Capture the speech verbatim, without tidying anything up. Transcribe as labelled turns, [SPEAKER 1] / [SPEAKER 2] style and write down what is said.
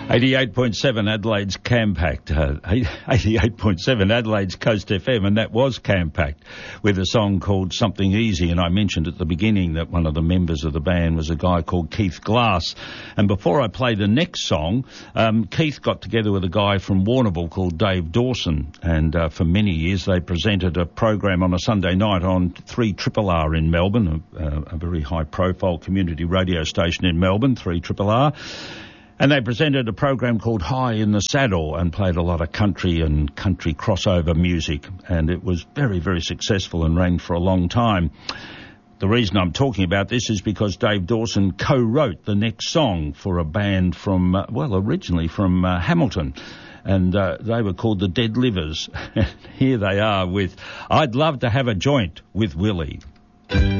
[SPEAKER 1] eighty-eight point seven Adelaide's Campact, uh, eighty-eight point seven Adelaide's Coast F M, and that was Campact, with a song called Something Easy. And I mentioned at the beginning that one of the members of the band was a guy called Keith Glass. And before I play the next song, um, Keith got together with a guy from Warrnambool called Dave Dawson, and uh, for many years they presented a program on a Sunday night on three R R R in Melbourne, a, a very high-profile community radio station in Melbourne, three R R R. And they presented a program called High in the Saddle and played a lot of country and country crossover music. And it was very, very successful and ran for a long time. The reason I'm talking about this is because Dave Dawson co-wrote the next song for a band from, uh, well, originally from uh, Hamilton. And uh, they were called the Dead Livers. Here they are with I'd Love to Have a Joint with Willie.